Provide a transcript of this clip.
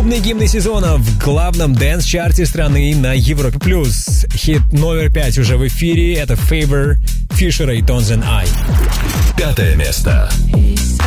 Клубные гимны сезона в главном дэнс-чарте страны на Европе+. Хит номер 5 уже в эфире. Это Favor Фишера и Tones and I. 5 место.